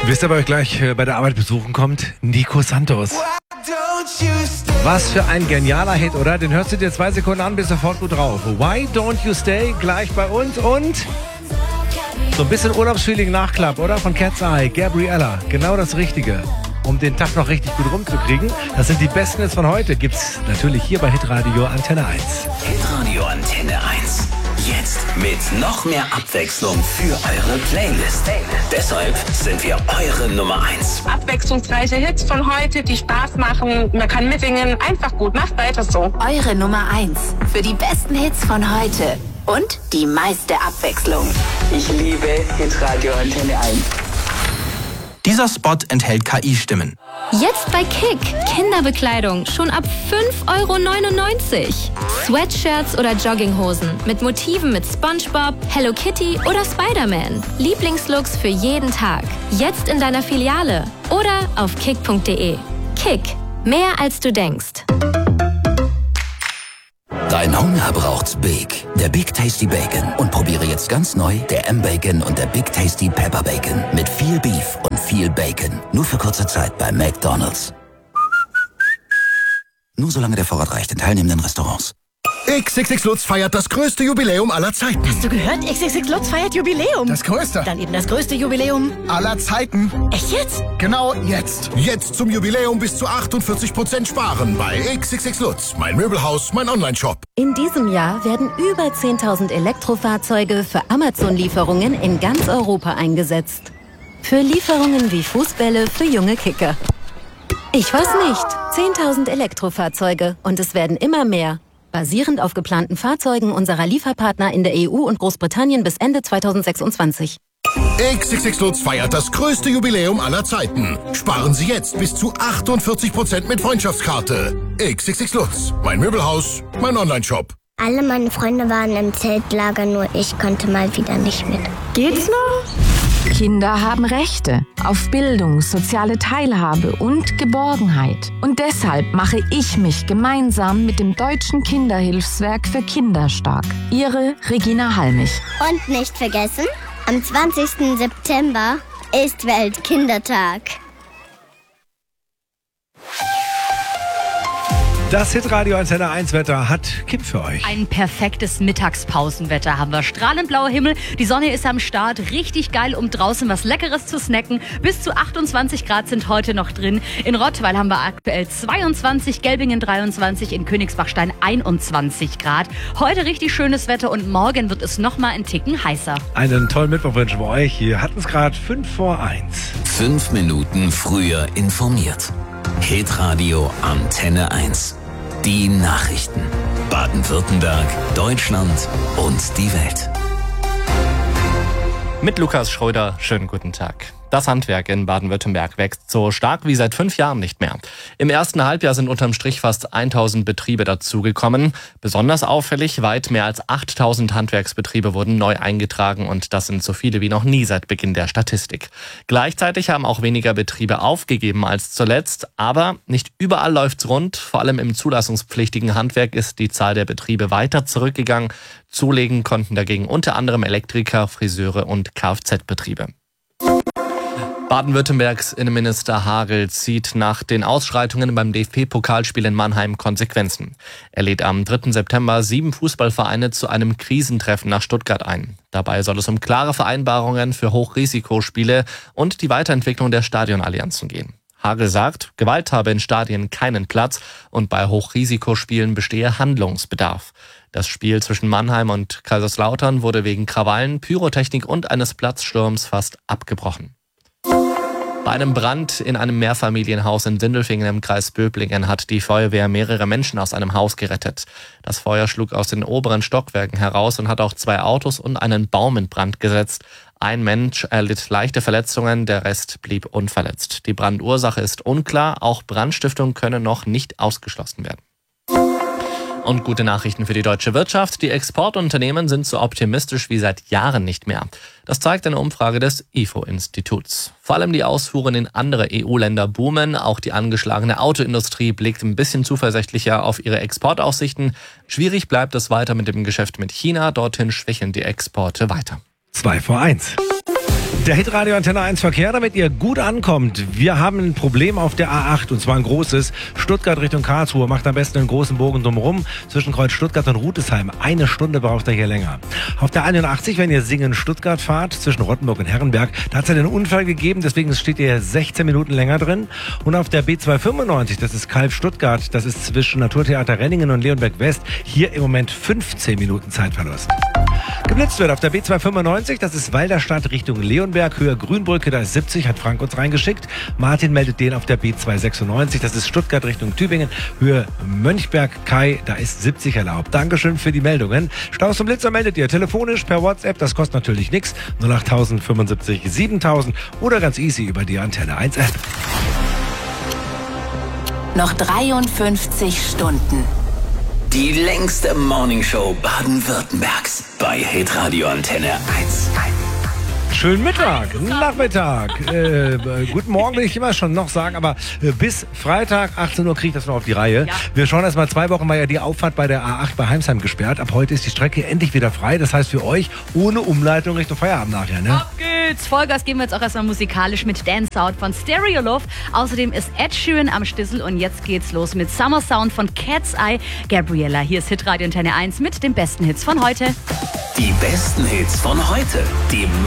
Wisst ihr, wer euch gleich bei der Arbeit besuchen kommt? Nico Santos. Was für ein genialer Hit, oder? Den hörst du dir 2 Sekunden an, bist sofort gut drauf. Why Don't You Stay gleich bei uns und so ein bisschen Urlaubsfeeling Nachklapp, oder? Von Cat's Eye, Gabriella. Genau das Richtige, um den Tag noch richtig gut rumzukriegen. Das sind die besten Hits von heute. Gibt's natürlich hier bei Hitradio Antenne 1. Hitradio Antenne 1. Jetzt mit noch mehr Abwechslung für eure Playlist. Deshalb sind wir eure Nummer 1. Abwechslungsreiche Hits von heute, die Spaß machen. Man kann mitsingen. Einfach gut. Macht weiter so. Eure Nummer 1 für die besten Hits von heute und die meiste Abwechslung. Ich liebe Hitradio Antenne 1. Dieser Spot enthält KI-Stimmen. Jetzt bei Kick. Kinderbekleidung schon ab 5,99 €. Sweatshirts oder Jogginghosen mit Motiven mit SpongeBob, Hello Kitty oder Spider-Man. Lieblingslooks für jeden Tag. Jetzt in deiner Filiale oder auf kick.de. Kick. Mehr als du denkst. Dein Hunger braucht's Big. Der Big Tasty Bacon. Und probiere jetzt ganz neu der M-Bacon und der Big Tasty Pepper Bacon. Mit viel Beef und viel Bacon. Nur für kurze Zeit bei McDonald's. Nur solange der Vorrat reicht in teilnehmenden Restaurants. XXX Lutz feiert das größte Jubiläum aller Zeiten. Hast du gehört? XXX Lutz feiert Jubiläum. Das größte. Dann eben das größte Jubiläum aller Zeiten. Echt jetzt? Genau jetzt. Jetzt zum Jubiläum bis zu 48% sparen bei XXX Lutz. Mein Möbelhaus, mein Onlineshop. In diesem Jahr werden über 10.000 Elektrofahrzeuge für Amazon-Lieferungen in ganz Europa eingesetzt. Für Lieferungen wie Fußbälle für junge Kicker. Ich weiß nicht. 10.000 Elektrofahrzeuge und es werden immer mehr. Basierend auf geplanten Fahrzeugen unserer Lieferpartner in der EU und Großbritannien bis Ende 2026. XXX Lutz feiert das größte Jubiläum aller Zeiten. Sparen Sie jetzt bis zu 48% mit Freundschaftskarte. XXX Lutz, mein Möbelhaus, mein Onlineshop. Alle meine Freunde waren im Zeltlager, nur ich konnte mal wieder nicht mit. Geht's noch? Kinder haben Rechte auf Bildung, soziale Teilhabe und Geborgenheit. Und deshalb mache ich mich gemeinsam mit dem Deutschen Kinderhilfswerk für Kinder stark. Ihre Regina Halmich. Und nicht vergessen, am 20. September ist Weltkindertag. Das Hitradio Antenne 1 Wetter hat Kipp für euch. Ein perfektes Mittagspausenwetter haben wir. Strahlend blauer Himmel, die Sonne ist am Start. Richtig geil, um draußen was Leckeres zu snacken. Bis zu 28 Grad sind heute noch drin. In Rottweil haben wir aktuell 22, Gelbingen 23, in Königsbachstein 21 Grad. Heute richtig schönes Wetter und morgen wird es nochmal ein Ticken heißer. Einen tollen Mittwoch wünschen wir euch. Hier hatten es gerade 5:45. 5 Minuten früher informiert. Hitradio Antenne 1. Die Nachrichten. Baden-Württemberg, Deutschland und die Welt. Mit Lukas Schröder, schönen guten Tag. Das Handwerk in Baden-Württemberg wächst so stark wie seit 5 Jahren nicht mehr. Im ersten Halbjahr sind unterm Strich fast 1000 Betriebe dazugekommen. Besonders auffällig, weit mehr als 8000 Handwerksbetriebe wurden neu eingetragen und das sind so viele wie noch nie seit Beginn der Statistik. Gleichzeitig haben auch weniger Betriebe aufgegeben als zuletzt, aber nicht überall läuft's rund. Vor allem im zulassungspflichtigen Handwerk ist die Zahl der Betriebe weiter zurückgegangen. Zulegen konnten dagegen unter anderem Elektriker, Friseure und Kfz-Betriebe. Baden-Württembergs Innenminister Hagel zieht nach den Ausschreitungen beim DFB-Pokalspiel in Mannheim Konsequenzen. Er lädt am 3. September 7 Fußballvereine zu einem Krisentreffen nach Stuttgart ein. Dabei soll es um klare Vereinbarungen für Hochrisikospiele und die Weiterentwicklung der Stadionallianzen gehen. Hagel sagt, Gewalt habe in Stadien keinen Platz und bei Hochrisikospielen bestehe Handlungsbedarf. Das Spiel zwischen Mannheim und Kaiserslautern wurde wegen Krawallen, Pyrotechnik und eines Platzsturms fast abgebrochen. Bei einem Brand in einem Mehrfamilienhaus in Sindelfingen im Kreis Böblingen hat die Feuerwehr mehrere Menschen aus einem Haus gerettet. Das Feuer schlug aus den oberen Stockwerken heraus und hat auch 2 Autos und einen Baum in Brand gesetzt. Ein Mensch erlitt leichte Verletzungen, der Rest blieb unverletzt. Die Brandursache ist unklar, auch Brandstiftung könne noch nicht ausgeschlossen werden. Und gute Nachrichten für die deutsche Wirtschaft. Die Exportunternehmen sind so optimistisch wie seit Jahren nicht mehr. Das zeigt eine Umfrage des IFO-Instituts. Vor allem die Ausfuhren in andere EU-Länder boomen. Auch die angeschlagene Autoindustrie blickt ein bisschen zuversichtlicher auf ihre Exportaussichten. Schwierig bleibt es weiter mit dem Geschäft mit China. Dorthin schwächeln die Exporte weiter. 2:45. Der Hitradio Antenne 1 Verkehr, damit ihr gut ankommt. Wir haben ein Problem auf der A8 und zwar ein großes. Stuttgart Richtung Karlsruhe macht am besten einen großen Bogen drumherum. Zwischen Kreuz Stuttgart und Rutesheim. 1 Stunde braucht ihr hier länger. Auf der 81, wenn ihr Singen-Stuttgart fahrt, zwischen Rottenburg und Herrenberg, da hat es einen Unfall gegeben, deswegen steht ihr 16 Minuten länger drin. Und auf der B295, das ist Kalb-Stuttgart, das ist zwischen Naturtheater Renningen und Leonberg West, hier im Moment 15 Minuten Zeitverlust. Geblitzt wird auf der B295, das ist Walderstadt Richtung Leonberg, Höhe Grünbrücke, da ist 70, hat Frank uns reingeschickt. Martin meldet den auf der B296, das ist Stuttgart Richtung Tübingen, Höhe Mönchberg-Kai, da ist 70 erlaubt. Dankeschön für die Meldungen. Staus und Blitzer meldet ihr telefonisch per WhatsApp, das kostet natürlich nichts, 08000 75 7000 oder ganz easy über die Antenne 1 App. Noch 53 Stunden. Die längste Morningshow Baden-Württembergs bei Hitradio Antenne 1. Schönen Mittag, Nachmittag, guten Morgen will ich immer schon noch sagen, aber bis Freitag 18 Uhr kriege ich das noch auf die Reihe. Ja. Wir schauen erst mal 2 Wochen, war ja die Auffahrt bei der A8 bei Heimsheim gesperrt. Ab heute ist die Strecke endlich wieder frei, das heißt für euch ohne Umleitung Richtung Feierabend nachher, ne? Ab geht's! Vollgas geben wir jetzt auch erstmal musikalisch mit Dance Out von Stereo Love. Außerdem ist Ed Sheeran am Stissel und jetzt geht's los mit Summer Sound von Cat's Eye. Gabriella, hier ist Hitradio Antenne 1 mit den besten Hits von heute. Die besten Hits von heute, die